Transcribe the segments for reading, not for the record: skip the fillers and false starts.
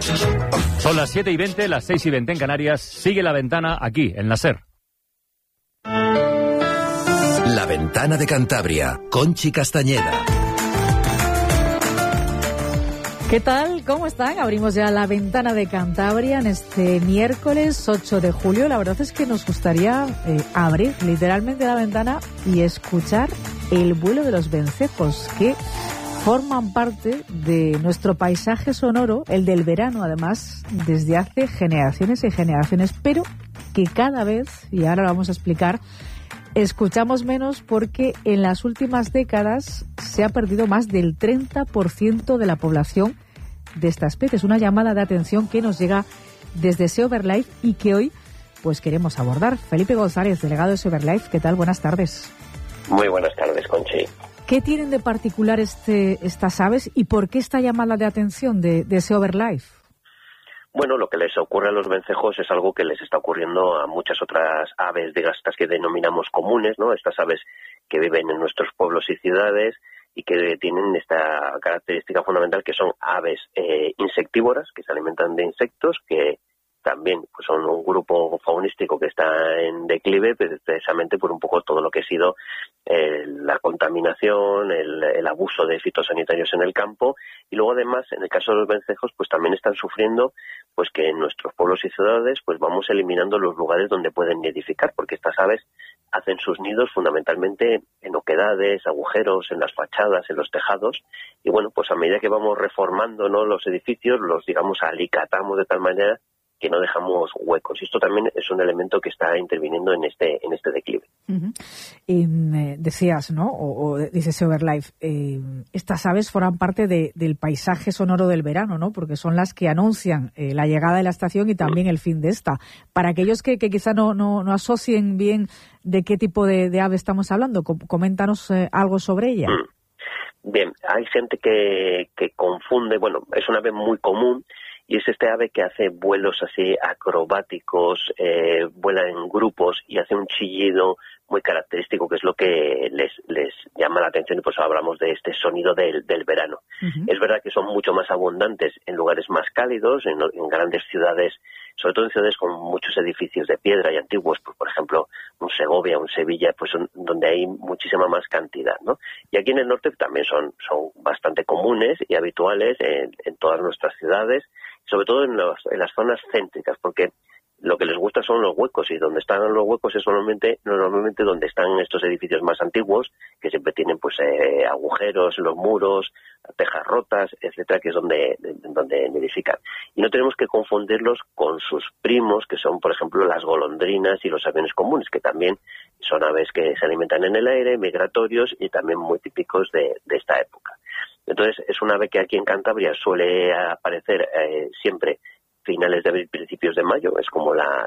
Son las 7:20, las 6:20 en Canarias. Sigue La Ventana aquí, en la SER. La Ventana de Cantabria, Conchi Castañeda. ¿Qué tal? ¿Cómo están? Abrimos ya La Ventana de Cantabria en este miércoles 8 de julio. La verdad es que nos gustaría abrir literalmente la ventana y escuchar el vuelo de los vencejos, que forman parte de nuestro paisaje sonoro, el del verano además, desde hace generaciones y generaciones, pero que cada vez, y ahora lo vamos a explicar, escuchamos menos porque en las últimas décadas se ha perdido más del 30% de la población de esta especie. Es una llamada de atención que nos llega desde SeoverLife y que hoy pues queremos abordar. Felipe González, delegado de SeoverLife, ¿qué tal? Buenas tardes. Muy buenas tardes, Conchi. ¿Qué tienen de particular estas aves y por qué esta llamada de atención de SeoverLife? Bueno, lo que les ocurre a los vencejos es algo que les está ocurriendo a muchas otras aves de estas que denominamos comunes, ¿no? Estas aves que viven en nuestros pueblos y ciudades y que tienen esta característica fundamental, que son aves insectívoras, que se alimentan de insectos, que también pues son un grupo faunístico que está en declive precisamente por un poco todo lo que ha sido la contaminación, el abuso de fitosanitarios en el campo, y luego además en el caso de los vencejos pues también están sufriendo pues que en nuestros pueblos y ciudades pues vamos eliminando los lugares donde pueden nidificar, porque estas aves hacen sus nidos fundamentalmente en oquedades, agujeros, en las fachadas, en los tejados, y bueno, pues a medida que vamos reformando, ¿no?, los edificios, los digamos alicatamos de tal manera que no dejamos huecos. Y esto también es un elemento que está interviniendo en este declive. Uh-huh. Decías, ¿no?, o dice SeoverLife, estas aves forman parte del paisaje sonoro del verano, ¿no?, porque son las que anuncian la llegada de la estación y también el fin de esta. Para aquellos que quizá no asocien bien de qué tipo de ave estamos hablando, coméntanos algo sobre ella. Bien, hay gente que confunde, bueno, es una ave muy común, y es este ave que hace vuelos así acrobáticos, vuela en grupos y hace un chillido muy característico, que es lo que les llama la atención, y por eso hablamos de este sonido del verano. Uh-huh. Es verdad que son mucho más abundantes en lugares más cálidos, en grandes ciudades, sobre todo en ciudades con muchos edificios de piedra y antiguos, pues, por ejemplo, un Segovia, un Sevilla, pues donde hay muchísima más cantidad, ¿no? Y aquí en el norte también son bastante comunes y habituales en todas nuestras ciudades, sobre todo en las zonas céntricas, porque lo que les gusta son los huecos, y donde están los huecos es normalmente donde están estos edificios más antiguos, que siempre tienen pues agujeros en los muros, tejas rotas, etcétera, que es donde nidifican. Y no tenemos que confundirlos con sus primos, que son, por ejemplo, las golondrinas y los aviones comunes, que también son aves que se alimentan en el aire, migratorios y también muy típicos de esta época. Entonces, es un ave que aquí en Cantabria suele aparecer siempre finales de abril, principios de mayo, es como la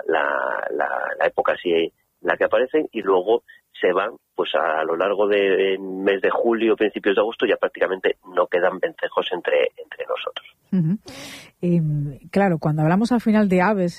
época así la que aparecen, y luego se van, pues a lo largo del mes de julio, principios de agosto, ya prácticamente no quedan vencejos entre nosotros. Uh-huh. Claro, cuando hablamos al final de aves,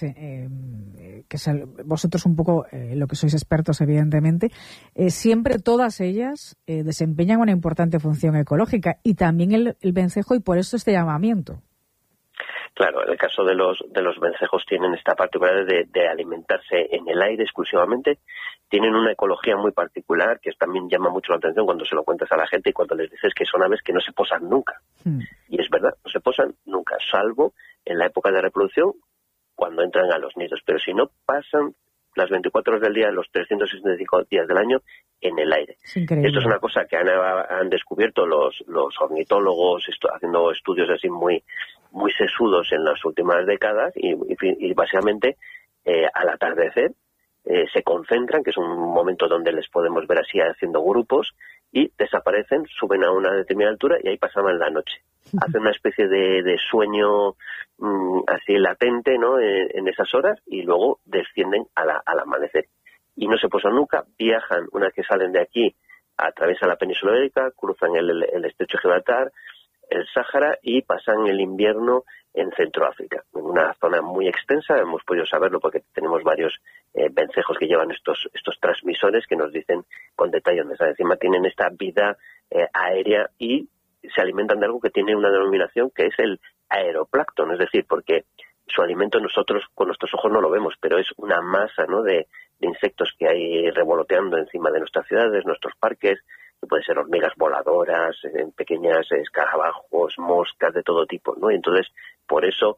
que es vosotros un poco lo que sois expertos, evidentemente, siempre todas ellas desempeñan una importante función ecológica, y también el vencejo, y por eso este llamamiento. Claro, en el caso de los vencejos tienen esta particularidad de alimentarse en el aire exclusivamente. Tienen una ecología muy particular que también llama mucho la atención cuando se lo cuentas a la gente y cuando les dices que son aves que no se posan nunca. Y es verdad, no se posan nunca, salvo en la época de reproducción, cuando entran a los nidos. Pero si no, pasan las 24 horas del día, los 365 días del año en el aire. Esto es una cosa que han descubierto los ornitólogos haciendo estudios así muy sesudos en las últimas décadas, y básicamente al atardecer se concentran, que es un momento donde les podemos ver así haciendo grupos, y desaparecen, suben a una determinada altura y ahí pasaban la noche. Hacen una especie de sueño así latente, ¿no?, en esas horas, y luego descienden al amanecer. Y no se posan nunca, viajan, una vez que salen de aquí, atraviesan la península ibérica, cruzan el estrecho de Gibraltar, el Sáhara, y pasan el invierno en Centroáfrica, en una zona muy extensa. Hemos podido saberlo porque tenemos varios vencejos que llevan estos transmisores que nos dicen con detalle dónde están. Encima tienen esta vida aérea y se alimentan de algo que tiene una denominación que es el aeroplancton, es decir, porque su alimento nosotros con nuestros ojos no lo vemos, pero es una masa, ¿no?, de insectos que hay revoloteando encima de nuestras ciudades, nuestros parques, que pueden ser hormigas voladoras, pequeñas escarabajos, moscas de todo tipo, ¿no? Y entonces, por eso,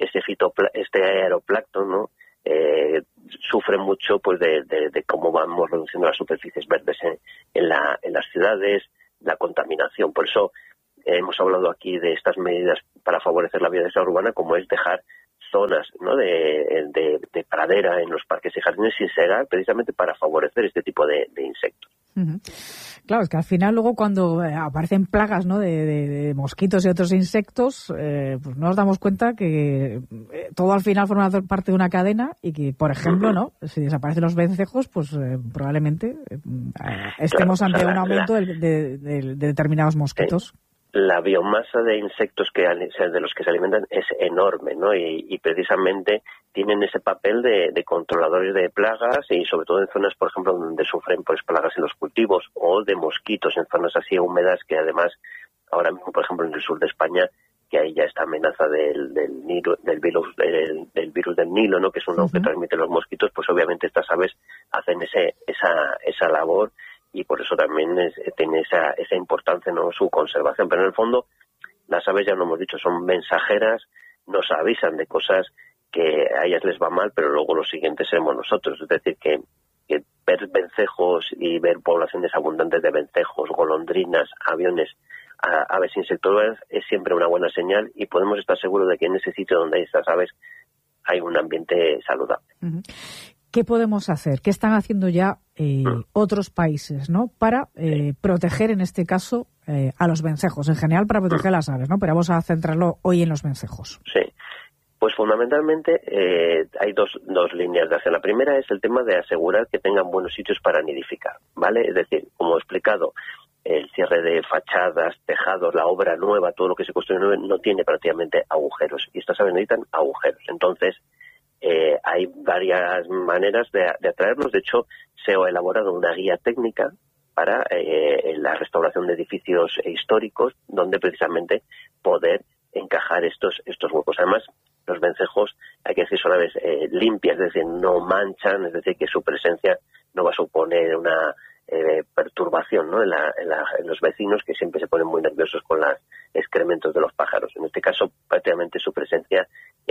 este aeroplancton, ¿no?, sufre mucho pues de cómo vamos reduciendo las superficies verdes en las ciudades, la contaminación. Por eso hemos hablado aquí de estas medidas para favorecer la biodiversidad urbana, como es dejar zonas, ¿no?, de pradera en los parques y jardines sin segar, precisamente para favorecer este tipo de insectos. Claro, es que al final luego cuando aparecen plagas, ¿no?, de mosquitos y otros insectos, pues no nos damos cuenta que todo al final forma parte de una cadena y que, por ejemplo, ¿no?, si desaparecen los vencejos, pues probablemente estemos ante un aumento de determinados mosquitos. La biomasa de insectos de los que se alimentan es enorme, ¿no? Y precisamente tienen ese papel de controladores de plagas y sobre todo en zonas, por ejemplo, donde sufren pues plagas en los cultivos o de mosquitos en zonas así húmedas que además ahora mismo, por ejemplo, en el sur de España, que hay ya esta amenaza del virus del Nilo, ¿no?, que es uno que transmite los mosquitos, pues obviamente estas aves hacen esa labor. Y por eso también tiene esa importancia, ¿no?, su conservación. Pero en el fondo, las aves, ya lo hemos dicho, son mensajeras, nos avisan de cosas que a ellas les va mal, pero luego los siguientes seremos nosotros. Es decir, que ver vencejos y ver poblaciones abundantes de vencejos, golondrinas, aviones, aves insectívoras es siempre una buena señal y podemos estar seguros de que en ese sitio donde hay estas aves hay un ambiente saludable. ¿Qué podemos hacer? ¿Qué están haciendo ya otros países, ¿no?, para proteger, en este caso, a los vencejos, en general para proteger a las aves, ¿no? Pero vamos a centrarlo hoy en los vencejos. Sí, pues fundamentalmente hay dos líneas de acción. La primera es el tema de asegurar que tengan buenos sitios para nidificar, ¿vale? Es decir, como he explicado, el cierre de fachadas, tejados, la obra nueva, todo lo que se construye nuevo no tiene prácticamente agujeros y estas aves necesitan agujeros. Entonces, hay varias maneras de atraerlos. De hecho, se ha elaborado una guía técnica para la restauración de edificios históricos, donde precisamente poder encajar estos huecos. Además, los vencejos, hay que decir, son aves limpias, es decir, no manchan, es decir, que su presencia no va a suponer una perturbación, ¿no?, en los vecinos, que siempre se ponen muy nerviosos con los excrementos de los pájaros. En este caso, prácticamente su presencia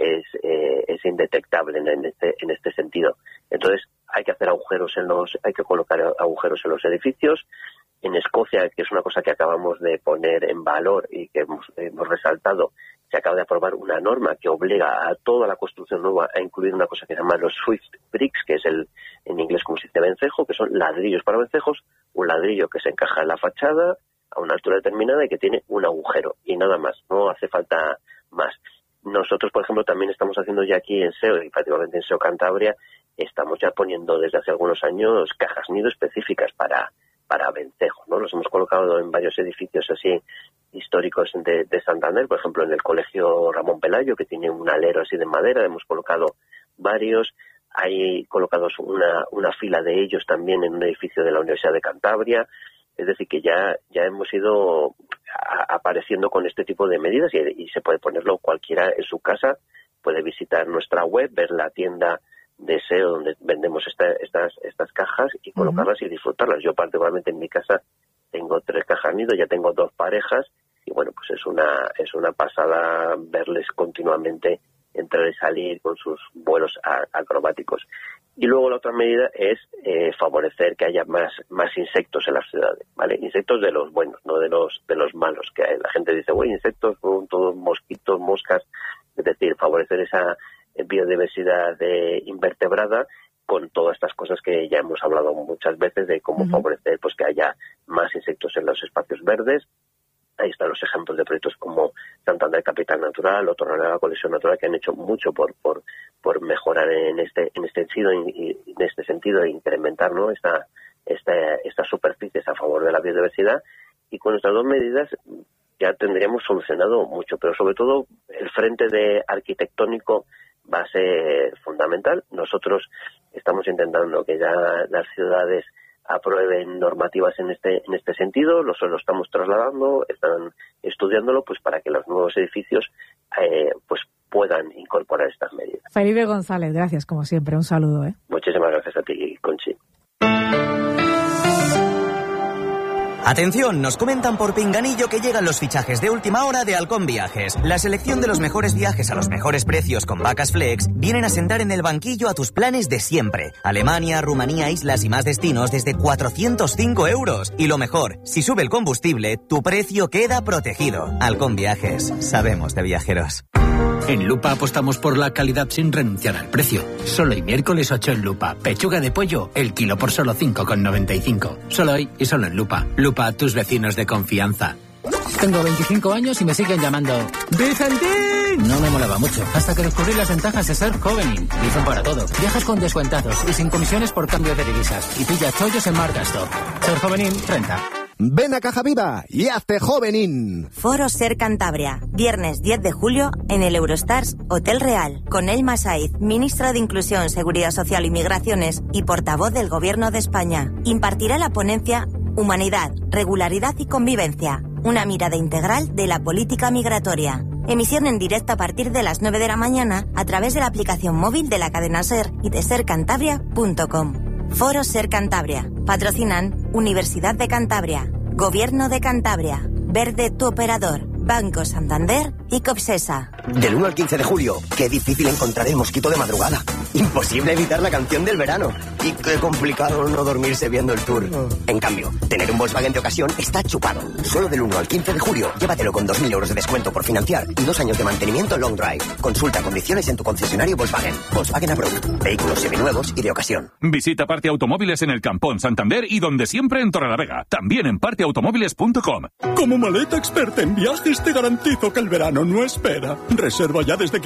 es indetectable en este sentido. Entonces, hay que hacer hay que colocar agujeros en los edificios. En Escocia, que es una cosa que acabamos de poner en valor y que hemos resaltado, se acaba de aprobar una norma que obliga a toda la construcción nueva a incluir una cosa que se llama los Swift Bricks, que es en inglés como se dice vencejo, que son ladrillos para vencejos, un ladrillo que se encaja en la fachada a una altura determinada y que tiene un agujero y nada más, no hace falta más. Nosotros, por ejemplo, también estamos haciendo ya aquí en SEO, y prácticamente en SEO Cantabria, estamos ya poniendo desde hace algunos años cajas nido específicas para vencejos, ¿no? Los hemos colocado en varios edificios así históricos de Santander, por ejemplo en el Colegio Ramón Pelayo, que tiene un alero así de madera, hemos colocado varios. Hay colocados una fila de ellos también en un edificio de la Universidad de Cantabria. Es decir, que ya hemos ido apareciendo con este tipo de medidas y se puede ponerlo cualquiera en su casa. Puede visitar nuestra web, ver la tienda de SEO donde vendemos estas cajas y colocarlas y disfrutarlas. Yo particularmente en mi casa tengo 3 cajas nido, ya tengo 2 parejas y bueno, pues es una pasada verles continuamente entrar y salir con sus vuelos acrobáticos. Y luego la otra medida es favorecer que haya más insectos en las ciudades, ¿vale? Insectos de los buenos, no de los malos, que la gente dice, bueno, insectos son todos mosquitos, moscas, es decir, favorecer esa biodiversidad invertebrada con todas estas cosas que ya hemos hablado muchas veces de cómo favorecer pues que haya más insectos en los espacios verdes. Ahí están los ejemplos de proyectos como Santander Capital Natural o Torrelavega Colección Natural, que han hecho mucho por mejorar en este sentido de incrementar, ¿no?, estas superficies a favor de la biodiversidad. Y con estas 2 medidas ya tendríamos solucionado mucho, pero sobre todo el frente de arquitectónico va a ser fundamental. Nosotros estamos intentando que ya las ciudades aprueben normativas en este sentido. Lo estamos trasladando, están estudiándolo, pues para que los nuevos edificios pues puedan incorporar estas medidas. Felipe González, gracias como siempre, un saludo. Muchísimas gracias a ti, Conchi. Atención, nos comentan por pinganillo que llegan los fichajes de última hora de Halcón Viajes. La selección de los mejores viajes a los mejores precios con vacas flex vienen a sentar en el banquillo a tus planes de siempre. Alemania, Rumanía, islas y más destinos desde 405 euros. Y lo mejor, si sube el combustible, tu precio queda protegido. Halcón Viajes, sabemos de viajeros. En Lupa apostamos por la calidad sin renunciar al precio. Solo hoy miércoles 8 en Lupa. Pechuga de pollo, el kilo por solo 5,95. Solo hoy y solo en Lupa. Lupa, tus vecinos de confianza. Tengo 25 años y me siguen llamando ¡Vicentín! No me molaba mucho, hasta que descubrí las ventajas de ser Jovenin. Dicen para todo. Viajas con descuentazos y sin comisiones por cambio de divisas. Y pilla chollos en Marcastop. Ser Jovenin, renta. Ven a Caja Viva y hazte Jovenin. Foro Ser Cantabria, viernes 10 de julio en el Eurostars Hotel Real, con Elma Saiz, ministra de Inclusión, Seguridad Social y Migraciones y portavoz del Gobierno de España. Impartirá la ponencia Humanidad, Regularidad y Convivencia, una mirada integral de la política migratoria. Emisión en directo a partir de las 9 de la mañana a través de la aplicación móvil de la cadena SER y de sercantabria.com. Foro Ser Cantabria. Patrocinan Universidad de Cantabria, Gobierno de Cantabria, Verde tu operador, Banco Santander y Copsesa. Del 1 al 15 de julio, qué difícil encontrar el mosquito de madrugada. Imposible evitar la canción del verano. Y qué complicado no dormirse viendo el tour. En cambio, tener un Volkswagen de ocasión está chupado. Solo del 1 al 15 de julio, llévatelo con 2.000 euros de descuento por financiar y 2 años de mantenimiento long drive. Consulta condiciones en tu concesionario Volkswagen. Volkswagen Approved. Vehículos seminuevos y de ocasión. Visita Parte Automóviles en el Campón, Santander y donde siempre en Torrelavega. También en parteautomóviles.com. Como maleta experta en viajes te garantizo que el verano no espera. Reserva ya desde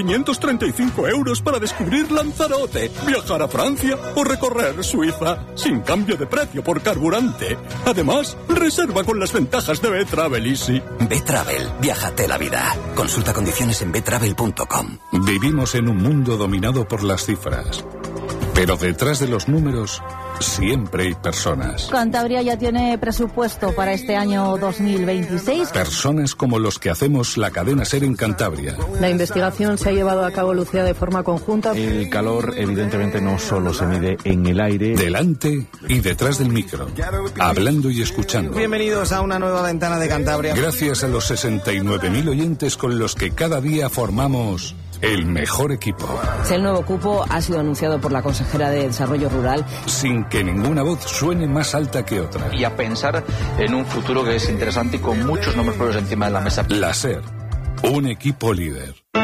535 euros para descubrir Lanzarote, viajar a Francia o recorrer Suiza, sin cambio de precio por carburante. Además, reserva con las ventajas de B-Travel Easy. B-Travel, viájate la vida. Consulta condiciones en btravel.com. Vivimos en un mundo dominado por las cifras, pero detrás de los números siempre hay personas. Cantabria ya tiene presupuesto para este año 2026. Personas como los que hacemos la cadena SER en Cantabria. La investigación se ha llevado a cabo, Lucía, de forma conjunta. El calor, evidentemente, no solo se mide en el aire. Delante y detrás del micro. Hablando y escuchando. Bienvenidos a una nueva ventana de Cantabria. Gracias a los 69.000 oyentes con los que cada día formamos el mejor equipo. El nuevo cupo ha sido anunciado por la consejera de Desarrollo Rural. Sin que ninguna voz suene más alta que otra. Y a pensar en un futuro que es interesante y con muchos nombres propios encima de la mesa. La SER, un equipo líder.